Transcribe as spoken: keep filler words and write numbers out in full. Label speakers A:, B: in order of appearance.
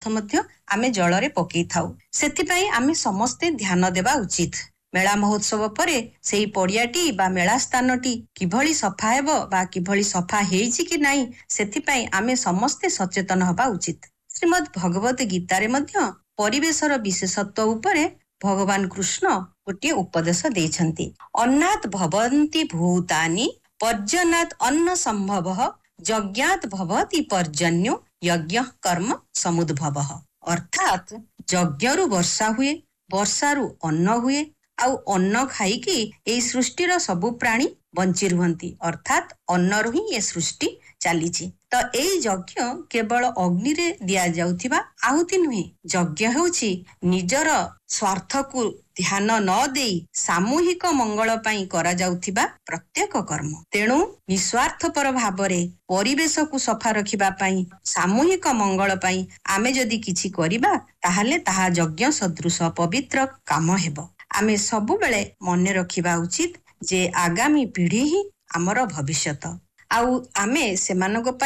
A: ମଧ୍ୟ ଆମେ ଜଳରେ ପକେଇ ଥାଉ। ସେଥିପାଇଁ ଆମେ ସମସ୍ତେ ଧ୍ୟାନ ଦେବା ଉଚିତ। ମେଳା ମହୋତ୍ସବ ପରେ ସେହି ପଡ଼ିଆଟି ବା ମେଳା ସ୍ଥାନଟି କିଭଳି ସଫା ହେବ ବା କିଭଳି ସଫା ହେଇଛି କି ନାହିଁ ସେଥିପାଇଁ ଆମେ ସମସ୍ତେ ସଚେତନ ହେବା ଉଚିତ। ଶ୍ରୀମଦ୍ ଭଗବତ ଗୀତାରେ ମଧ୍ୟ ପରିବେଶର ବିଶେଷତ୍ୱ ଉପରେ ଭଗବାନ କୃଷ୍ଣ ଗୋଟିଏ ଉପଦେଶ ଦେଇଛନ୍ତି। ଅନ୍ନାତ୍ ଭବନ୍ତି ଭୂତାନି ପର୍ଯ୍ୟନାତ୍ ଅନ୍ନ ସମ୍ଭବ ଯଜ୍ଞାତ୍ ଭବତି ପର୍ଜନ୍ୟ ଯଜ୍ଞ କର୍ମ ସମୁଦ୍ଭବ। ଅର୍ଥାତ୍ ଯଜ୍ଞରୁ ବର୍ଷା ହୁଏ, ବର୍ଷାରୁ ଅନ୍ନ ହୁଏ, ଆଉ ଅନ୍ନ ଖାଇକି ଏଇ ସୃଷ୍ଟିର ସବୁ ପ୍ରାଣୀ ବଞ୍ଚି ରୁହନ୍ତି। ଅର୍ଥାତ୍ ଅନ୍ନରୁ ହିଁ ଏ ସୃଷ୍ଟି ଚାଲିଛି। ତ ଏଇ ଯଜ୍ଞ କେବଳ ଅଗ୍ନିରେ ଦିଆଯାଉଥିବା ଆହୁତି ନୁହେଁ। ଯଜ୍ଞ ହେଉଛି ନିଜର ସ୍ୱାର୍ଥକୁ ଧ୍ୟାନ ନ ଦେଇ ସାମୂହିକ ମଙ୍ଗଳ ପାଇଁ କରାଯାଉଥିବା ପ୍ରତ୍ୟେକ କର୍ମ। ତେଣୁ ନିଃସ୍ୱାର୍ଥପର ଭାବରେ ପରିବେଶକୁ ସଫା ରଖିବା ପାଇଁ, ସାମୂହିକ ମଙ୍ଗଳ ପାଇଁ ଆମେ ଯଦି କିଛି କରିବା ତାହେଲେ ତାହା ଯଜ୍ଞ ସଦୃଶ ପବିତ୍ର କାମ ହେବ। ଆମେ ସବୁବେଳେ ମନେ ରଖିବା ଉଚିତ ଯେ ଆଗାମୀ ପିଢ଼ି ହିଁ ଆମର ଭବିଷ୍ୟତ, ଆଉ ଆମେ ସେମାନଙ୍କ ପାଇଁ